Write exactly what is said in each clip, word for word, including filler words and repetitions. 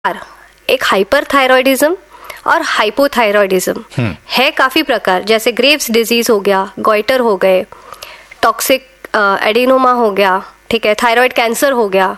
एक हाइपरथायरॉयडिज्म और हाइपोथायरॉयडिज्म है काफी प्रकार, जैसे ग्रेव्स डिजीज हो गया, गॉइटर हो गए, टॉक्सिक एडिनोमा हो गया, ठीक है, थायराइड कैंसर हो गया।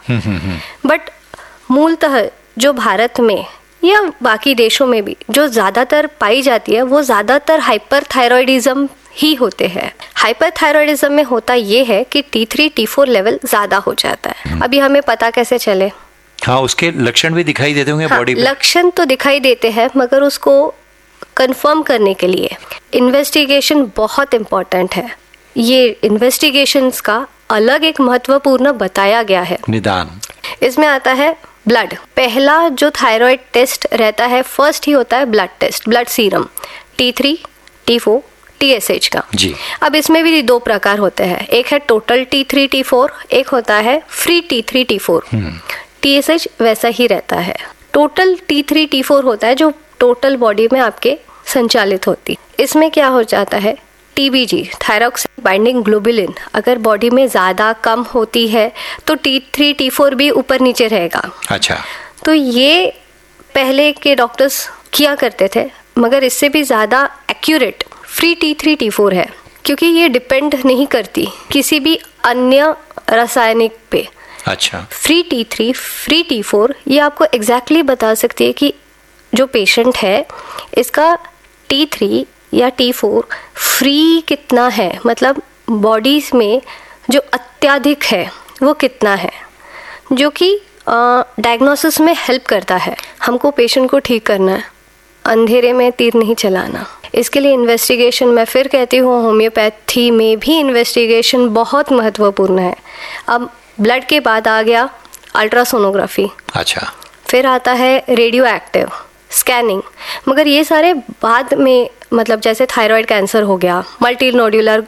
बट मूलतः जो भारत में या बाकी देशों में भी जो ज्यादातर पाई जाती है वो ज्यादातर हाइपरथायरॉयडिज्म ही होते हैं। हाइपरथायरॉयडिज्म में होता ये है कि T three T four level ज्यादा हो जाता है। अभी हमें पता कैसे चले? हाँ, उसके लक्षण भी दिखाई देते होंगे। हाँ, बॉडी पे लक्षण तो दिखाई देते हैं, मगर उसको कंफर्म करने के लिए इन्वेस्टिगेशन बहुत इम्पोर्टेंट है। ये इन्वेस्टिगेशंस का अलग एक महत्वपूर्ण बताया गया है। निदान इसमें आता है ब्लड। पहला जो थायराइड टेस्ट रहता है, फर्स्ट ही होता है blood test, blood serum T three T four T S H का जी। अब इसमें भी दो प्रकार होते हैं, एक है total T three T four, एक होता है free T three T four. T S H वैसा ही रहता है। Total T three T four होता है जो टोटल बॉडी में आपके संचालित होती। इसमें क्या हो जाता है, टी बी जी थायरॉक्सिन बाइंडिंग ग्लोबुलिन अगर बॉडी में ज्यादा कम होती है तो टी थ्री टी फोर भी ऊपर नीचे रहेगा। अच्छा, तो ये पहले के डॉक्टर्स किया करते थे, मगर इससे भी ज्यादा accurate free T three T four है, क्योंकि ये डिपेंड नहीं करती किसी भी अन्य रासायनिक पे। अच्छा, free T three free T four ये आपको एग्जैक्टली exactly बता सकती है कि जो पेशेंट है इसका टी थ्री या टी फोर फ्री कितना है, मतलब बॉडी में जो अत्यधिक है वो कितना है, जो कि डायग्नोसिस में हेल्प करता है। हमको पेशेंट को ठीक करना है, अंधेरे में तीर नहीं चलाना। इसके लिए इन्वेस्टिगेशन, मैं फिर कहती हूँ, होम्योपैथी में भी इन्वेस्टिगेशन बहुत महत्वपूर्ण है। अब ब्लड के बाद आ गया अल्ट्रासोनोग्राफी। अच्छा, फिर आता है रेडियो एक्टिव स्कैनिंग, मगर ये सारे बाद में, मतलब जैसे थायराइड कैंसर हो गया, मल्टी नोड्यूलर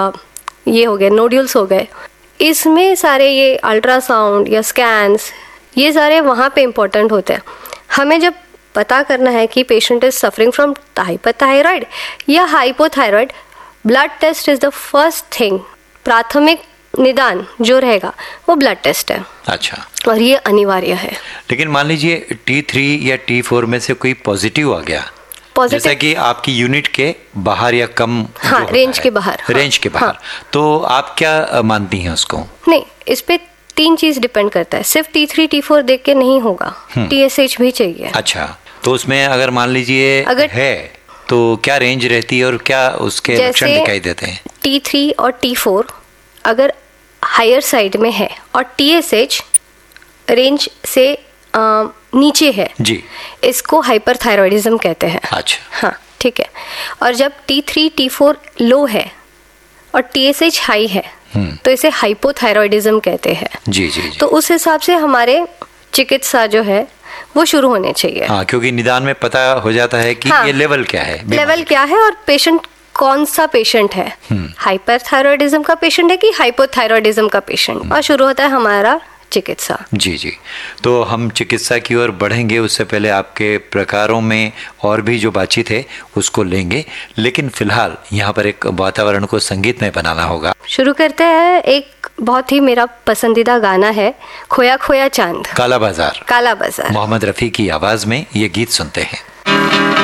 ये हो गए, नोड्यूल्स हो गए, इसमें सारे ये अल्ट्रासाउंड या स्कैन्स ये सारे वहाँ पे इम्पोर्टेंट होते हैं। हमें जब पता करना है कि patient is suffering from hyperthyroid या hypothyroid, blood test is the first thing. प्राथमिक निदान जो रहेगा वो ब्लड टेस्ट है। अच्छा, और ये अनिवार्य है। लेकिन मान लीजिए टी थ्री या टी फोर में से कोई पॉजिटिव आ गया, जैसा कि आपकी यूनिट के बाहर या कम, हाँ, रेंज के बाहर, रेंज के बाहर, तो आप क्या मानती हैं उसको? नहीं, इस पे तीन चीज डिपेंड करता है, सिर्फ टी थ्री टी फोर देख के नहीं होगा, टी एस एच भी चाहिए। अच्छा, तो उसमें अगर मान लीजिए अगर है तो क्या रेंज रहती है और क्या उसके लक्षण दिखाई देते हैं? टी थ्री और टी फोर अगर हायर साइड में है और टी एस एच रेंज से आ, नीचे है जी, इसको हाइपरथायरॉयडिज्म कहते हैं। अच्छा, हाँ, ठीक है। और जब टी थ्री टी फोर लो है और टी एस एच हाई है तो इसे हाइपोथायरॉयडिज्म कहते हैं। जी, जी, जी। तो उस हिसाब से हमारे चिकित्सा जो है वो शुरू होने चाहिए। हाँ, क्योंकि निदान में पता हो जाता है कि हाँ, ये लेवल क्या है, लेवल क्या है और पेशेंट कौन सा पेशेंट है, हाइपरथायरॉयडिज्म का पेशेंट है कि हाइपोथायरॉयडिज्म का पेशेंट, और शुरू होता है हमारा चिकित्सा। जी जी, तो हम चिकित्सा की ओर बढ़ेंगे, उससे पहले आपके प्रकारों में और भी जो बातचीत है उसको लेंगे, लेकिन फिलहाल यहाँ पर एक वातावरण को संगीतमय बनाना होगा। शुरू करते हैं। एक बहुत ही मेरा पसंदीदा गाना है, खोया खोया चांद, काला बाजार, काला बाजार, मोहम्मद रफ़ी की आवाज में ये गीत सुनते हैं।